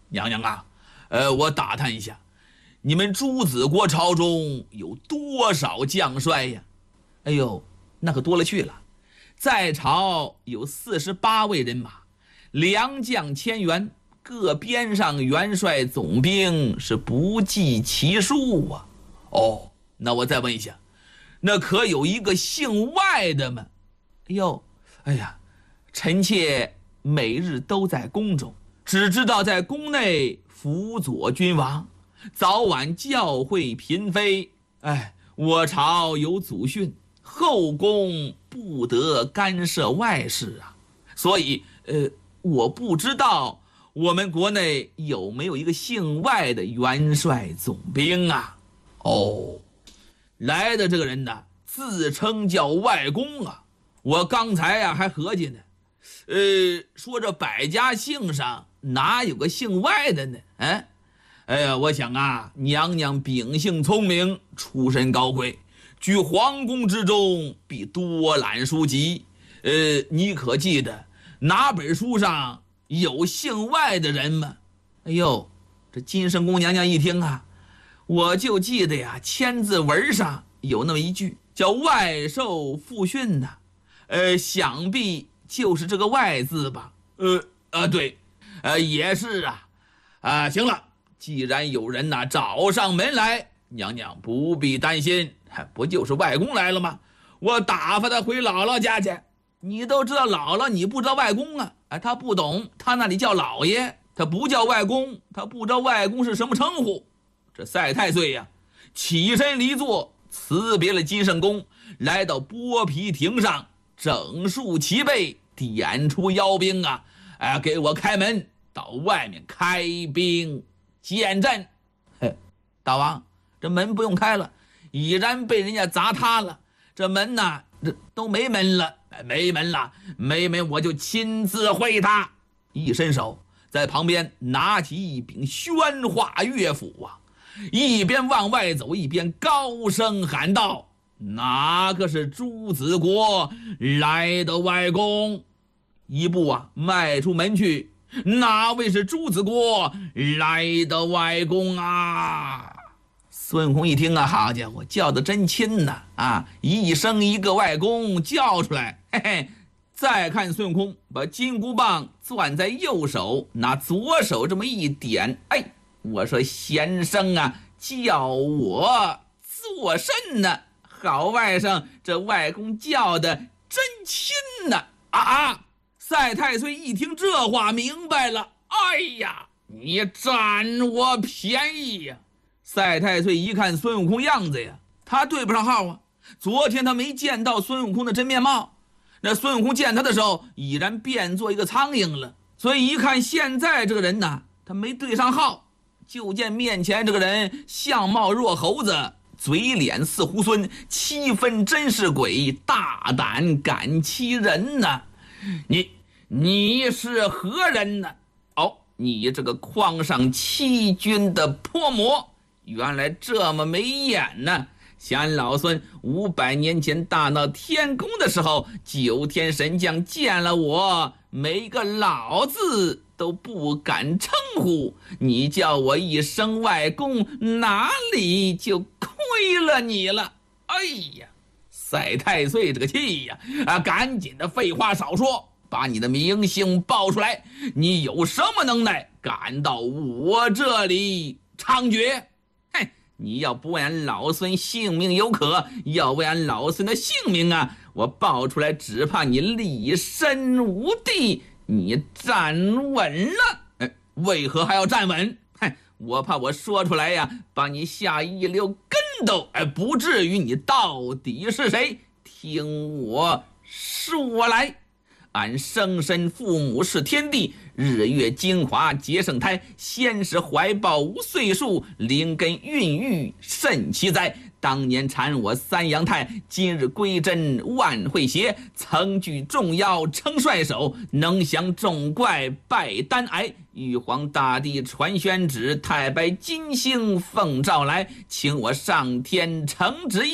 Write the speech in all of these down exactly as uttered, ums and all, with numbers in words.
娘娘啊，呃，我打探一下，你们朱子国朝中有多少将帅呀？哎呦，那可多了去了，在朝有四十八位人马，良将千员，各边上元帅总兵是不计其数啊。哦，那我再问一下，那可有一个姓外的吗？哎呦，哎呀，臣妾每日都在宫中，只知道在宫内辅佐君王，早晚教诲嫔妃。哎，我朝有祖训，后宫不得干涉外事啊，所以呃，我不知道我们国内有没有一个姓外的元帅总兵啊。哦，来的这个人呢，自称叫外公啊。我刚才呀、啊、还合计呢，呃，说这百家姓上哪有个姓外的呢？哎，哎呀，我想啊，娘娘秉性聪明，出身高贵，居皇宫之中，必多览书籍。呃，你可记得哪本书上有姓外的人吗？哎呦，这金圣宫娘娘一听啊，我就记得呀，千字文上有那么一句叫外受父训呐，呃，想必就是这个外字吧？呃啊，对，呃，也是啊，啊，行了，既然有人呐、啊、找上门来，娘娘不必担心，不就是外公来了吗？我打发他回姥姥家去。你都知道姥姥，你不知道外公啊？哎，他不懂，他那里叫老爷，他不叫外公，他不知道外公是什么称呼。这赛太岁呀、啊，起身离座，辞别了金圣公，来到剥皮亭上，整肃齐备，点出腰兵啊，哎，给我开门，到外面开兵见阵。嘿，大王，这门不用开了，已然被人家砸塌了。这门呐，这都没门了，没门了，没门，我就亲自会他。一伸手，在旁边拿起一柄宣化乐府啊，一边往外走，一边高声喊道：“哪个是朱子国来的外公？”一步啊迈出门去，哪位是朱子国来的外公啊？孙悟空一听啊，好家伙，叫的真亲呐！啊，一声一个外公叫出来，嘿嘿。再看孙悟空把金箍棒攥在右手，拿左手这么一点，哎，我说先生啊，叫我做甚呢？好外甥，这外公叫的真亲呢！啊啊！赛太岁一听这话明白了，哎呀，你占我便宜呀！赛太岁一看孙悟空样子呀，他对不上号啊。昨天他没见到孙悟空的真面貌，那孙悟空见他的时候已然变作一个苍蝇了，所以一看现在这个人呢，他没对上号。就见面前这个人相貌若猴子，嘴脸似猢狲，七分真是鬼，大胆敢欺人呢。你你是何人呢？哦，你这个匡上欺君的泼魔，原来这么没眼呢！想老孙五百年前大闹天宫的时候，九天神将见了我，每个老字都不敢称呼，你叫我一声外公，哪里就亏了你了？哎呀，赛太岁这个气呀！啊，赶紧的，废话少说，把你的名姓报出来，你有什么能耐，敢到我这里猖獗？嘿，你要不为俺老孙性命有可，要为俺老孙的性命啊，我报出来，只怕你立身无地。你站稳了，哎，为何还要站稳？嗨，我怕我说出来呀，把你吓一溜跟斗，哎，不至于你到底是谁？听我说来。俺生身父母是天地，日月精华结圣胎，先是怀抱无岁数，灵根孕育甚奇哉。当年产我三阳胎，今日归真万会邪，曾聚众妖称帅手，能降众怪拜丹癌。玉皇大帝传宣旨，太白金星奉诏来，请我上天承旨意，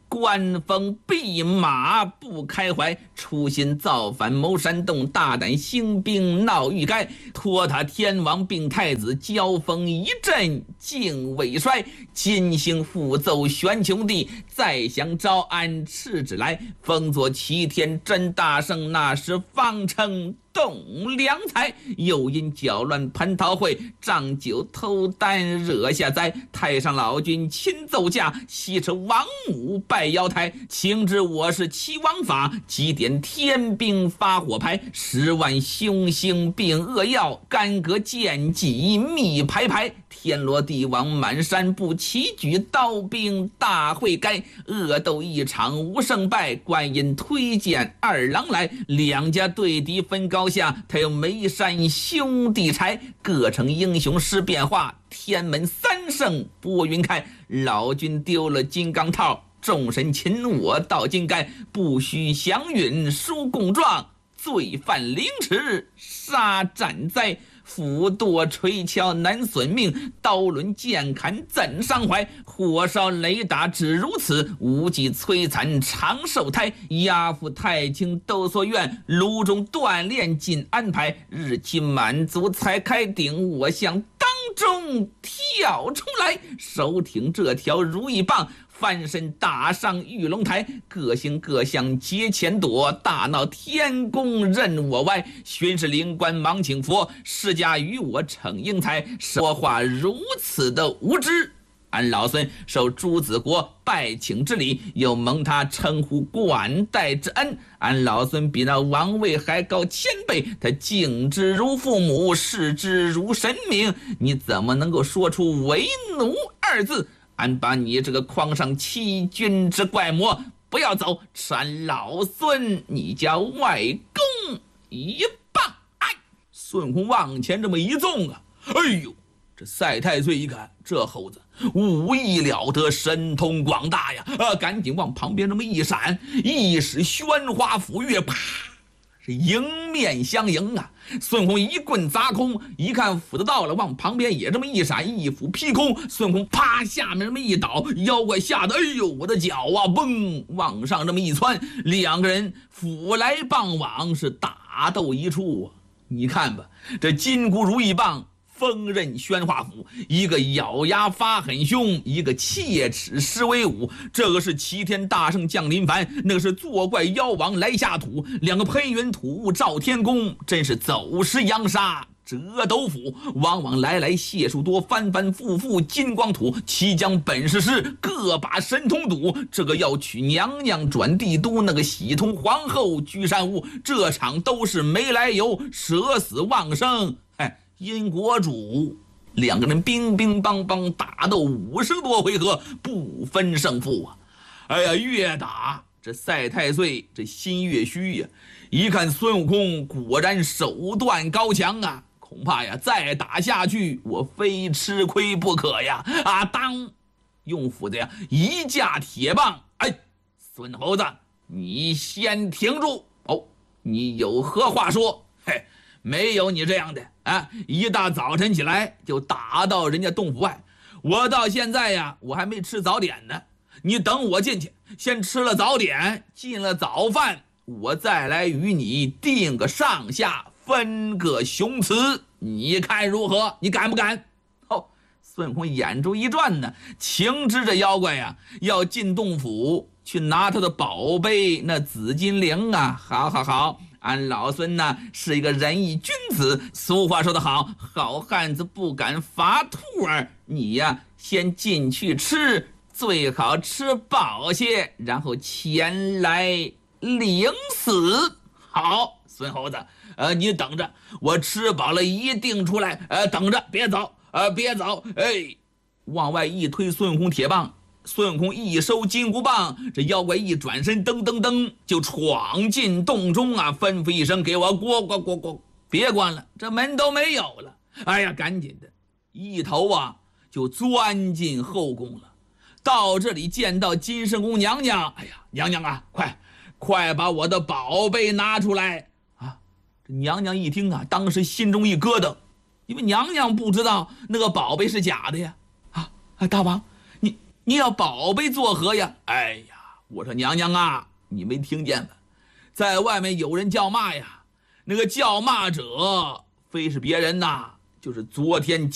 官封弼马不开怀，初心造反谋山洞，大胆兴兵闹欲盖，托他天王并太子，交锋一阵竟未衰。金星复奏玄穹帝，再降招安敕旨来，封作齐天真大圣，那时方称栋梁才。又因搅乱蟠桃会，仗酒偷丹惹下灾。太上老君亲奏驾，西撤王母拜瑶台，请知我是齐王法，急点天兵发火牌，十万凶星并恶药，干戈剑戟密排排。天罗地网满山步，齐举刀兵大会该，恶斗一场无胜败，观音推荐二郎来，两家对敌分高下，他有眉山兄弟柴，各成英雄施变化，天门三圣拨云开。老君丢了金刚套，众神擒我到金盖，不须祥允书供状，罪犯凌迟杀斩灾。斧剁锤敲难损命，刀抡剑砍怎伤怀？火烧雷打只如此，无忌摧残长寿胎。押赴太清斗所愿，炉中锻炼尽安排。日期满足才开顶，我向当中跳出来，手挺这条如意棒，翻身打上玉龙台，各行各项皆前躲，大闹天宫任我歪。巡视灵官忙请佛，释迦与我逞英才，说话如此的无知。俺老孙受朱子国拜请之礼，又蒙他称呼管待之恩，俺老孙比那王位还高千倍，他敬之如父母，视之如神明，你怎么能够说出为奴二字？俺把你这个诓上欺君之怪魔，不要走，吃俺老孙你家外公一棒！哎，孙红往前这么一纵啊，哎呦，这赛太岁一看，这猴子武艺了得，神通广大呀！啊，赶紧往旁边这么一闪，一使宣花斧钺，啪！迎面相迎啊！孙红一棍砸空，一看斧子到了，往旁边也这么一闪，一斧劈空。孙红啪下面这么一倒，妖怪吓得哎呦我的脚啊，嘣往上这么一窜，两个人斧来棒往，是打斗一处啊！你看吧，这金箍如意棒，锋刃宣化斧，一个咬牙发狠凶，一个切齿施威武。这个是齐天大圣降临凡，那个是作怪妖王来下土，两个喷云吐雾照天宫，真是走石扬沙折斗斧，往往来来解数多，翻翻复复金光土。齐将本事是各把神通赌，这个要娶娘娘转帝都，那个喜通皇后居山屋，这场都是没来由，舍死忘生。哎，因国主两个人乒乒乓乓打斗五十多回合，不分胜负啊！哎呀，越打这赛太岁这心越虚呀、啊！一看孙悟空果然手段高强啊，恐怕呀再打下去我非吃亏不可呀！啊，当用斧子呀一架铁棒，哎，孙猴子，你先停住哦，你有何话说？嘿。没有你这样的啊！一大早晨起来就打到人家洞府外，我到现在呀，我还没吃早点呢。你等我进去，先吃了早点，进了早饭，我再来与你定个上下，分个雄雌，你看如何？你敢不敢？哦，孙悟空眼珠一转呢，情知这妖怪呀要进洞府去拿他的宝贝那紫金铃啊！好好好。俺老孙呢是一个仁义君子，俗话说得好，好汉子不敢伐兔儿。你呀先进去吃，最好吃饱些，然后前来领死。好，孙猴子，呃，你等着，我吃饱了一定出来。呃，等着，别走，呃，别走。哎，往外一推孙悟空铁棒。孙悟空一收金箍棒，这妖怪一转身，噔噔噔就闯进洞中啊！吩咐一声：“给我咣咣咣咣，别关了，这门都没有了。”哎呀，赶紧的，一头啊就钻进后宫了。到这里见到金圣宫娘娘，哎呀，娘娘啊，快快把我的宝贝拿出来啊！这娘娘一听啊，当时心中一咯噔，因为娘娘不知道那个宝贝是假的呀！啊啊，大王。你要宝贝作何呀？哎呀， 我说娘娘啊，你没听见吗？在外面有人叫骂呀，那个叫骂者非是别人呐，就是昨天